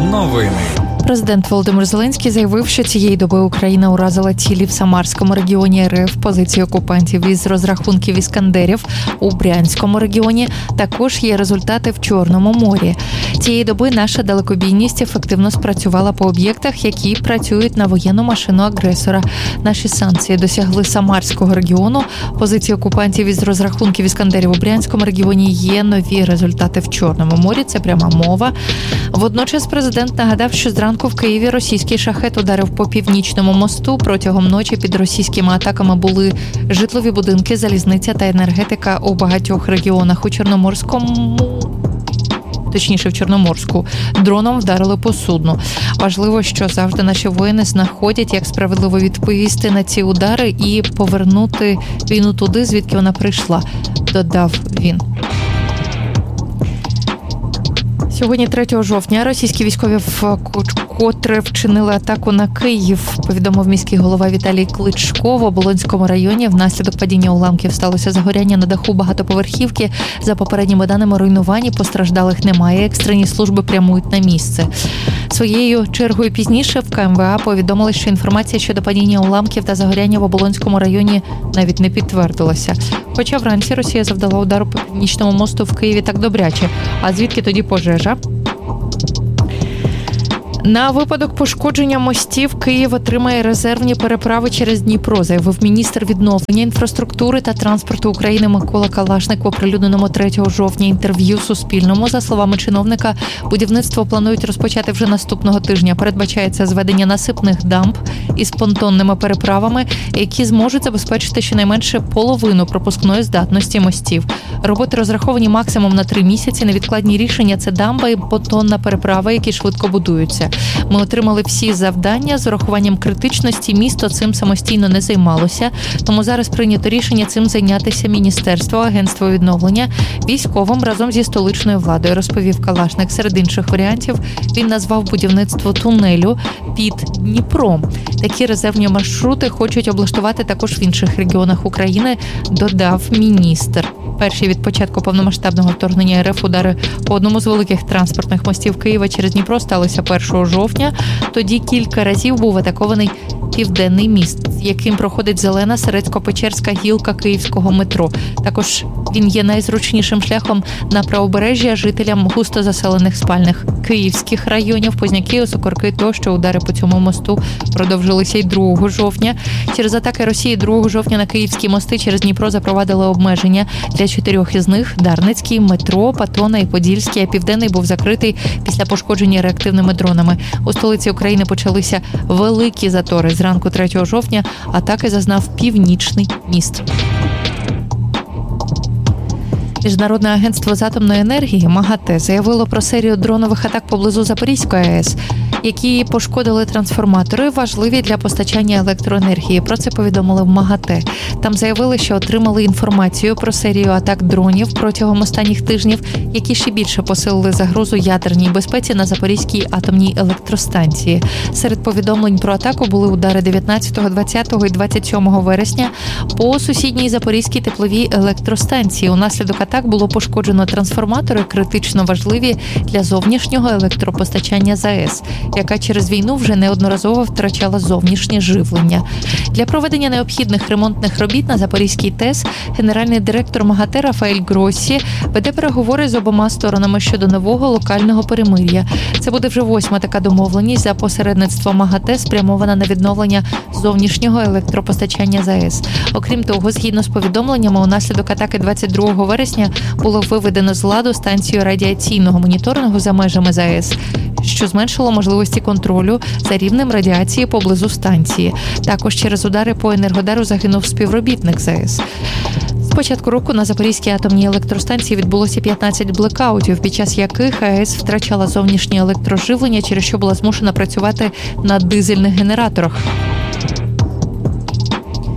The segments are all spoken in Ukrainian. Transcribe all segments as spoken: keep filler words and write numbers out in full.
Новини. Президент Володимир Зеленський заявив, що цієї доби Україна уразила цілі в Самарському регіоні РФ, позиції окупантів із розрахунків «Іскандерів» у Брянському регіоні. Також є результати в Чорному морі. Цієї доби наша далекобійність ефективно спрацювала по об'єктах, які працюють на воєнну машину агресора. Наші санкції досягли Самарського регіону. Позиції окупантів із розрахунків «Іскандерів» у Брянському регіоні є нові результати в Чорному морі. Це пряма мова. Водночас президент нагадав, що зранку в Києві російський шахет ударив по Північному мосту. Протягом ночі під російськими атаками були житлові будинки, залізниця та енергетика у багатьох регіонах. У Чорноморському, точніше в Чорноморську, дроном вдарили по судну. Важливо, що завжди наші воїни знаходять, як справедливо відповісти на ці удари і повернути війну туди, звідки вона прийшла, додав він. Сьогодні, третього жовтня, російські військові вкотре вчинили атаку на Київ, повідомив міський голова Віталій Кличко. В Оболонському районі внаслідок падіння уламків сталося загоряння на даху багатоповерхівки. За попередніми даними, руйнувань, постраждалих немає. Екстрені служби прямують на місце. Своєю чергою пізніше в КМВА повідомили, що інформація щодо падіння уламків та загоряння в Оболонському районі навіть не підтвердилася. Хоча вранці Росія завдала удару по Північному мосту в Києві так добряче. А звідки тоді пожежа? На випадок пошкодження мостів Київ отримає резервні переправи через Дніпро, заявив міністр відновлення інфраструктури та транспорту України Микола Калашник в оприлюдненому третього жовтня інтерв'ю Суспільному. За словами чиновника, будівництво планують розпочати вже наступного тижня. Передбачається зведення насипних дамб із понтонними переправами, які зможуть забезпечити щонайменше половину пропускної здатності мостів. Роботи розраховані максимум на три місяці. Невідкладні рішення – це дамба і понтонна переправа, які швидко будуються. Ми отримали всі завдання з урахуванням критичності. Місто цим самостійно не займалося, тому зараз прийнято рішення цим зайнятися Міністерство, Агентство відновлення, військовим разом зі столичною владою, розповів Калашник. Серед інших варіантів він назвав будівництво тунелю під Дніпром. Такі резервні маршрути хочуть облаштувати також в інших регіонах України, додав міністр. Перші від початку повномасштабного вторгнення РФ удари по одному з великих транспортних мостів Києва через Дніпро сталися першого жовтня. Тоді кілька разів був атакований Південний міст, яким проходить зелена Середсько-Печерська гілка київського метро. Також він є найзручнішим шляхом на правобережжя жителям густо заселених спальних київських районів. Позняки, Осокорки тощо удари по цьому мосту продовжилися й другого жовтня. Через атаки Росії другого жовтня на київські мости через Дніпро запровадили обмеження. Для чотирьох із них – Дарницький, Метро, Патона і Подільський, а Південний був закритий після пошкодження реактивними дронами. У столиці України почалися великі затори. Зранку третього жовтня атаки зазнав Північний міст. Міжнародне агентство з атомної енергії МАГАТЕ заявило про серію дронових атак поблизу Запорізької АЕС, які пошкодили трансформатори, важливі для постачання електроенергії. Про це повідомили в МАГАТЕ. Там заявили, що отримали інформацію про серію атак дронів протягом останніх тижнів, які ще більше посилили загрозу ядерній безпеці на Запорізькій атомній електростанції. Серед повідомлень про атаку були удари дев'ятнадцятого, двадцятого і двадцять сьомого вересня по сусідній Запорізькій тепловій електростанції. Унаслідок атак було пошкоджено трансформатори, критично важливі для зовнішнього електропостачання ЗАЕС, яка через війну вже неодноразово втрачала зовнішнє живлення. Для проведення необхідних ремонтних робіт на Запорізькій ТЕС генеральний директор МАГАТЕ Рафаель Гроссі веде переговори з обома сторонами щодо нового локального перемир'я. Це буде вже восьма така домовленість за посередництвом МАГАТЕ, спрямована на відновлення зовнішнього електропостачання ЗАЕС. Окрім того, згідно з повідомленнями, унаслідок атаки двадцять другого вересня було виведено з ладу станцію радіаційного моніторингу за межами ЗАЕС, що зменшило можливості контролю за рівнем радіації поблизу станції. Також через удари по Енергодару загинув співробітник ЗАЕС. З початку року на Запорізькій атомній електростанції відбулося п'ятнадцять блекаутів, під час яких АЕС втрачала зовнішнє електроживлення, через що була змушена працювати на дизельних генераторах.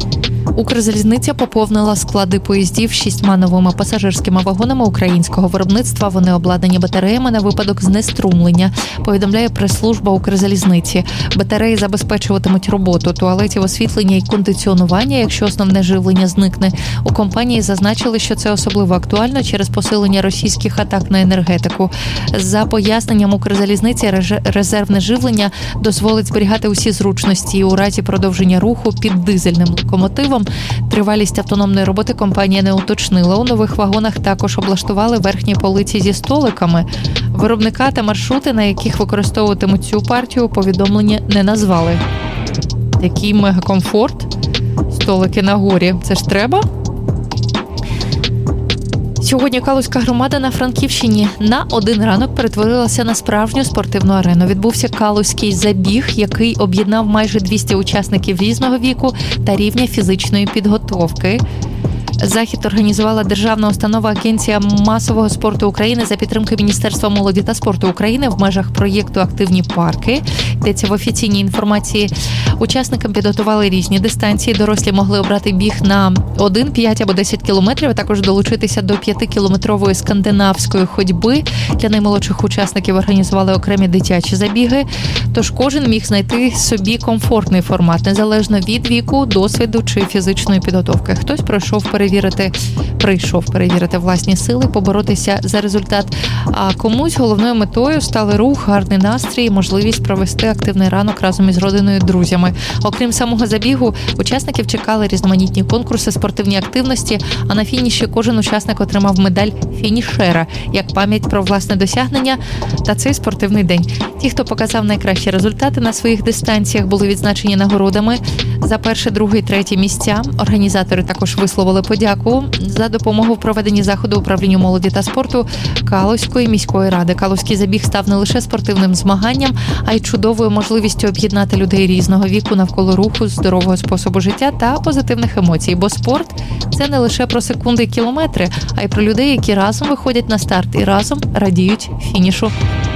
Укрзалізниця поповнила склади поїздів шістьма новими пасажирськими вагонами українського виробництва. Вони обладнані батареями на випадок знеструмлення, повідомляє прес-служба Укрзалізниці. Батареї забезпечуватимуть роботу туалетів, освітлення і кондиціонування, якщо основне живлення зникне. У компанії зазначили, що це особливо актуально через посилення російських атак на енергетику. За поясненням Укрзалізниці, резервне живлення дозволить зберігати усі зручності у разі продовження руху під дизельним локомотивом. Тривалість автономної роботи компанія не уточнила. У нових вагонах також облаштували верхні полиці зі столиками. Виробника та маршрути, на яких використовуватимуть цю партію, повідомлення не назвали. Який мегакомфорт. Столики на горі. Це ж треба? Сьогодні Калузька громада на Франківщині на один ранок перетворилася на справжню спортивну арену. Відбувся Калузький забіг, який об'єднав майже двісті учасників різного віку та рівня фізичної підготовки. Захід організувала державна установа Агенція масового спорту України за підтримки Міністерства молоді та спорту України в межах проєкту «Активні парки». Йдеться в офіційній інформації. Учасникам підготували різні дистанції. Дорослі могли обрати біг на один, п'ять або десять кілометрів, а також долучитися до п'ятикілометрової скандинавської ходьби. Для наймолодших учасників організували окремі дитячі забіги. Тож кожен міг знайти собі комфортний формат, незалежно від віку, досвіду чи фізичної підготовки. Хтось пройшов перевірити, прийшов перевірити власні сили, поборотися за результат. А комусь головною метою стали рух, гарний настрій, можливість провести активний ранок разом із родиною і друзями. Окрім самого забігу, учасників чекали різноманітні конкурси, спортивні активності, а на фініші кожен учасник отримав медаль фінішера, як пам'ять про власне досягнення та цей спортивний день. Ті, хто показав найкращі результати на своїх дистанціях, були відзначені нагородами за перше, друге і третє місця. Організатори також висловили подяку за допомогу в проведенні заходу управлінню молоді та спорту Калузької міської ради. Калузький забіг став не лише спортивним змаганням, а й чудовою можливістю об'єднати людей різного віку навколо руху, здорового способу життя та позитивних емоцій. Бо спорт – це не лише про секунди і кілометри, а й про людей, які разом виходять на старт і разом радіють фінішу.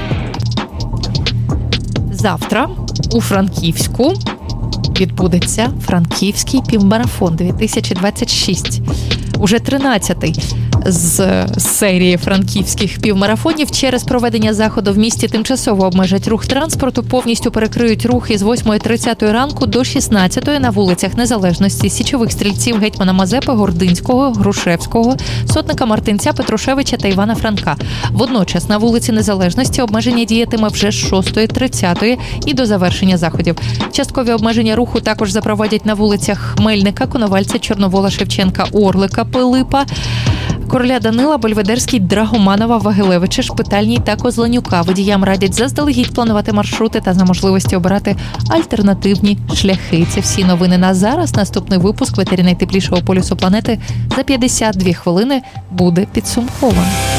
Завтра у Франківську відбудеться Франківський півмарафон дві тисячі двадцять шість. Уже тринадцятий з серії франківських півмарафонів. Через проведення заходу в місті тимчасово обмежать рух транспорту, повністю перекриють рух із восьмої тридцятої ранку до шістнадцятої на вулицях Незалежності, Січових Стрільців, Гетьмана Мазепи, Гординського, Грушевського, Сотника Мартинця, Петрушевича та Івана Франка. Водночас на вулиці Незалежності обмеження діятиме вже з шостої тридцятої і до завершення заходів. Часткові обмеження руху також запровадять на вулицях Хмельника, Коновальця, Чорновола, Шевченка, Орлика, Пилипа, Короля Данила, Бельведерський, Драгоманова, Вагилевича, Шпитальній та Козланюка. Водіям радять заздалегідь планувати маршрути та за можливості обирати альтернативні шляхи. Це всі новини на зараз. Наступний випуск в етері найтеплішого полюсу планети за п'ятдесят дві хвилини буде підсумкований.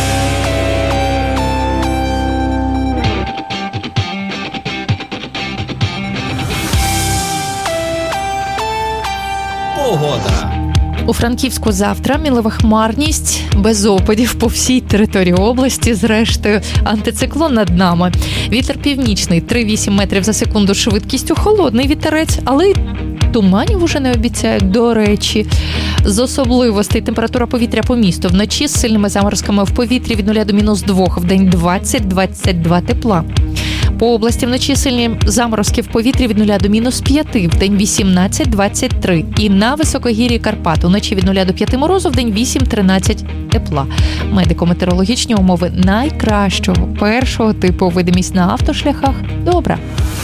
Погода. У Франківську завтра мінлива хмарність, без опадів по всій території області. Зрештою, антициклон над нами. Вітер північний, три-вісім метрів за секунду швидкістю, холодний вітерець, але й туманів уже не обіцяють. До речі, з особливостей температура повітря по місту. Вночі з сильними заморозками в повітрі від нуля до мінус двох, вдень двадцять-двадцять два тепла. По області вночі сильні заморозки в повітрі від нуля до мінус п'яти, вдень вісімнадцять-двадцять три. І на високогір'ї Карпат вночі від нуля до п'яти морозу, вдень вісім-тринадцять тепла. Медико-метеорологічні умови найкращого першого типу. Видимість на автошляхах добра.